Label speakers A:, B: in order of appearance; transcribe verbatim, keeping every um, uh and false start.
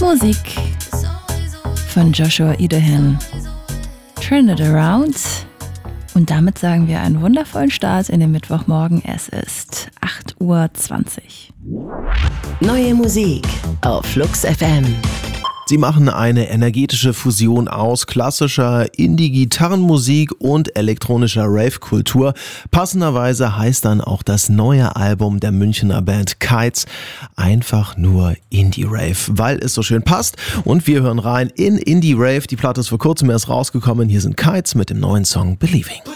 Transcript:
A: Musik von Joshua Idahan. Turn it around. Und damit sagen wir einen wundervollen Start in den Mittwochmorgen. Es ist acht Uhr zwanzig.
B: Neue Musik auf Flux F M.
C: Sie machen eine energetische Fusion aus klassischer Indie-Gitarrenmusik und elektronischer Rave-Kultur. Passenderweise heißt dann auch das neue Album der Münchner Band Kites einfach nur Indie-Rave, weil es so schön passt. Und wir hören rein in Indie-Rave. Die Platte ist vor kurzem erst rausgekommen. Hier sind Kites mit dem neuen Song Believing.